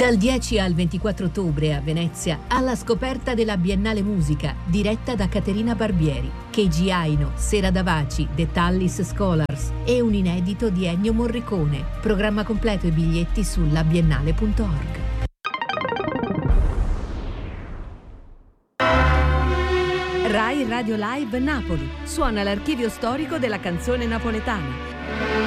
Dal 10 al 24 ottobre a Venezia, alla scoperta della Biennale Musica, diretta da Caterina Barbieri, Keiji Aino, Sera Davaci, The Tallis Scholars e un inedito di Ennio Morricone. Programma completo e biglietti su labiennale.org. Rai Radio Live Napoli. Suona l'archivio storico della canzone napoletana.